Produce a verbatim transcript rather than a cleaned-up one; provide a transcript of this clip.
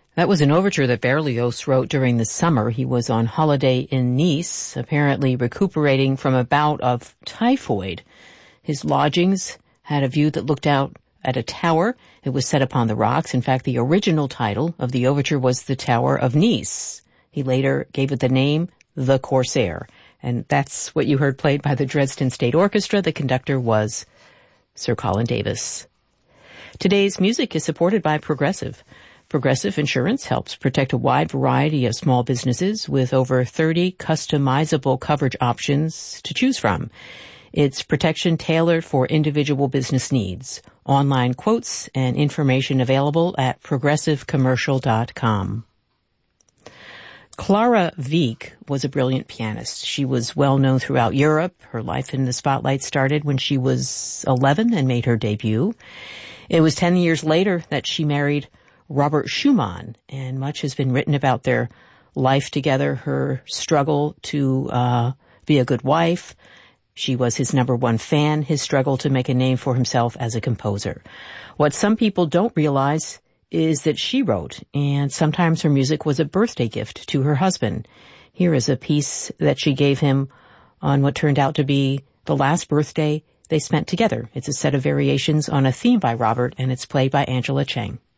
That was an overture that Berlioz wrote during the summer. He was on holiday in Nice, apparently recuperating from a bout of typhoid. His lodgings had a view that looked out at a tower. It was set upon the rocks. In fact, the original title of the overture was The Tower of Nice. He later gave it the name The Corsair. And that's what you heard played by the Dresden State Orchestra. The conductor was Sir Colin Davis. Today's music is supported by Progressive. Progressive Insurance helps protect a wide variety of small businesses with over thirty customizable coverage options to choose from. It's protection tailored for individual business needs. Online quotes and information available at progressive commercial dot com. Clara Wieck was a brilliant pianist. She was well known throughout Europe. Her life in the spotlight started when she was eleven and made her debut. It was ten years later that she married Robert Schumann, and much has been written about their life together, her struggle to uh be a good wife. She was his number one fan, his struggle to make a name for himself as a composer. What some people don't realize is that she wrote, and sometimes her music was a birthday gift to her husband. Here is a piece that she gave him on what turned out to be the last birthday they spent together. It's a set of variations on a theme by Robert, and it's played by Angela Chang.